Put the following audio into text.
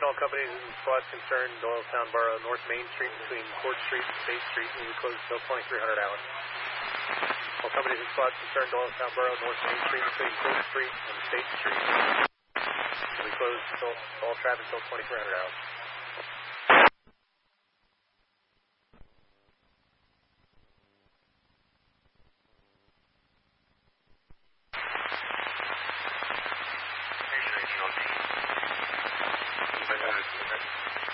Attention all companies and squads concerned, Doylestown Borough, North Main Street between Court Street and State Street will be closed until 2300 hours. All companies and squads concerned, Doylestown Borough, North Main Street between Court Street and State Street will be closed until all traffic until 2300 hours.